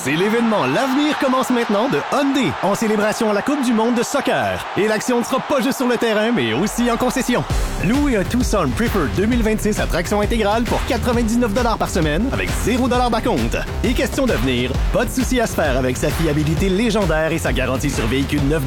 C'est l'événement L'avenir commence maintenant de Hyundai en célébration à la Coupe du monde de soccer. Et l'action ne sera pas juste sur le terrain, mais aussi en concession. Louez un Tucson Preferred 2026 à traction intégrale pour 99 $ par semaine avec 0 $ d'acompte. Et question d'avenir, pas de souci à se faire avec sa fiabilité légendaire et sa garantie sur véhicule neuf